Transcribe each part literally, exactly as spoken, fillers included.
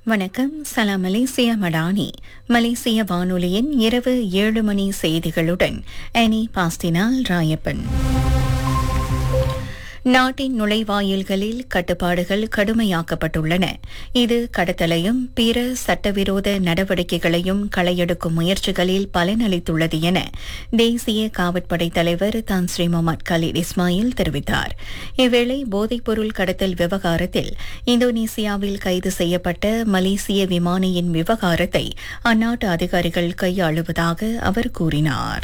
வணக்கம். சலாம் மலேசியா மடானி. மலேசிய வானொலியின் இரவு ஏழு மணி செய்திகளுடன் அனி பாஸ்டினால் ராயப்பன். நாட்டின் நுழைவாயில்களில் கட்டுப்பாடுகள் கடுமையாக்கப்பட்டுள்ளன. இது கடத்தலையும் பிற சட்டவிரோத நடவடிக்கைகளையும் களையெடுக்கும் முயற்சிகளில் பலனளித்துள்ளது என தேசிய காவற்படை தலைவர் தான் ஸ்ரீ முகமது கலீத் இஸ்மாயில் தெரிவித்தார். இவ்வேளை போதைப்பொருள் கடத்தல் விவகாரத்தில் இந்தோனேசியாவில் கைது செய்யப்பட்ட மலேசிய விமானியின் விவகாரத்தை அந்நாட்டு அதிகாரிகள் கையாளுவதாக அவர் கூறினார்.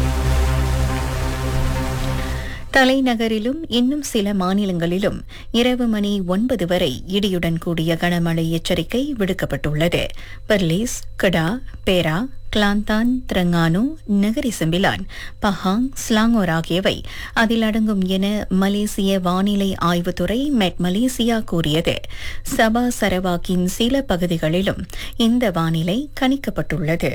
தலைநகரிலும் இன்னும் சில மாநிலங்களிலும் இரவு மணி ஒன்பது வரை இடியுடன் கூடிய கனமழை எச்சரிக்கை விடுக்கப்பட்டுள்ளது. பெர்லிஸ், கடா, பேரா, Kelantan, Terengganu, Nagari Sembilan, Pahang, Selangor ஆகியவை அதில் அடங்கும் என மலேசிய வானிலை ஆய்வுத்துறை மெட் மலேசியா கூறியது. சபா சரவாக்கின் சில பகுதிகளிலும் இந்த வானிலை கணிக்கப்பட்டுள்ளது.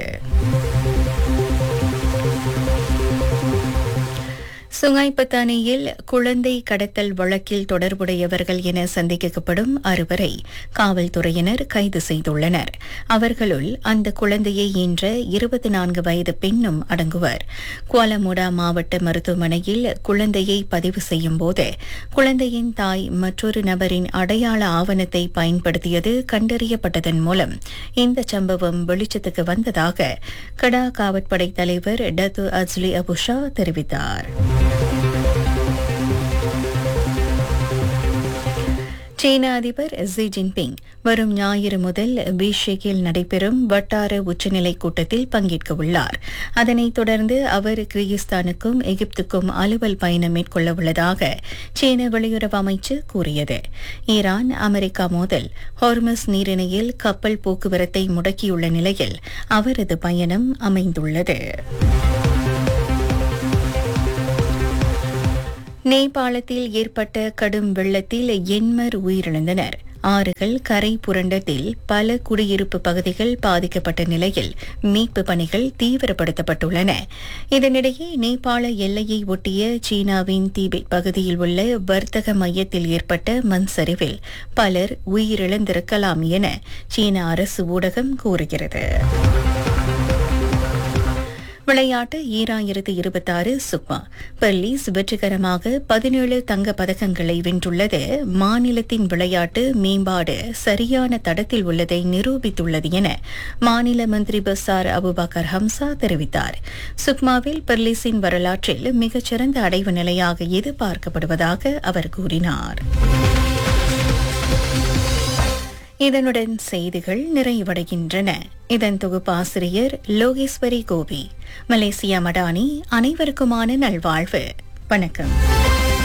சுங்காய்பத்தானியில் குழந்தை கடத்தல் வழக்கில் தொடர்புடையவர்கள் என சந்தேகிக்கப்படும் அறுவரை காவல்துறையினர் கைது செய்துள்ளனர். அவர்களுள் அந்த குழந்தையை ஈன்ற இருபத்தி நான்கு வயது பெண்ணும் அடங்குவர். குவாலமுடா மாவட்ட மருத்துவமனையில் குழந்தையை பதிவு செய்யும் போது குழந்தையின் தாய் மற்றொரு நபரின் அடையாள ஆவணத்தை பயன்படுத்தியது கண்டறியப்பட்டதன் மூலம் இந்த சம்பவம் வெளிச்சத்துக்கு வந்ததாக கடா காவற்படை தலைவர் டத்து அஜ்லி அபுஷா தெரிவித்தார். சீன அதிபர் ஜி ஜின்பிங் வரும் ஞாயிறு முதல் பீஷேக்கில் நடைபெறும் வட்டார உச்சநிலை கூட்டத்தில் பங்கேற்க உள்ளார். அதனைத் தொடர்ந்து அவர் கிர்கிஸ்தானுக்கும் எகிப்துக்கும் அலுவல் பயணம் மேற்கொள்ள உள்ளதாக சீன வெளியுறவு அமைச்சு கூறியது. ஈரான் அமெரிக்கா மோதல் ஹோர்மஸ் நீரிணையில் கப்பல் போக்குவரத்தை முடக்கியுள்ள நிலையில் அவரது பயணம் அமைந்துள்ளது. நேபாளத்தில் ஏற்பட்ட கடும் வெள்ளத்தில் எண்மர் உயிரிழந்தனர். ஆறுகள் கரை புரண்டதில் பல குடியிருப்பு பகுதிகள் பாதிக்கப்பட்ட நிலையில் மீட்பு பணிகள் தீவிரப்படுத்தப்பட்டுள்ளன. இதனிடையே நேபாள எல்லையை ஒட்டிய சீனாவின் தீபெத் பகுதியில் உள்ள வர்த்தக மையத்தில் ஏற்பட்ட மண் சரிவில் பலர் உயிரிழந்திருக்கலாம் என சீன அரசு ஊடகம் கூறுகிறது. விளையாட்டு ஈராயிரத்து இருபத்தாறு சுக்மா பெர்லிஸ் வெற்றிகரமாக பதினேழு தங்க பதக்கங்களை வென்றுள்ளது மாநிலத்தின் விளையாட்டு மேம்பாடு சரியான தடத்தில் உள்ளதை நிரூபித்துள்ளது என மாநில மந்திரி பசார் அபுபக்கர் ஹம்சா தெரிவித்தார். சுக்மாவில் பெர்லிஸின் வரலாற்றில் மிகச்சிறந்த அடைவு நிலையாக இது பார்க்கப்படுவதாக அவர் கூறினார். இதனுடன் செய்திகள் நிறைவடைகின்றன. இதன் தொகுப்பாசிரியர் லோகேஸ்வரி கோபி. மலேசியா மடானி. அனைவருக்குமான நல்வாழ்வு. வணக்கம்.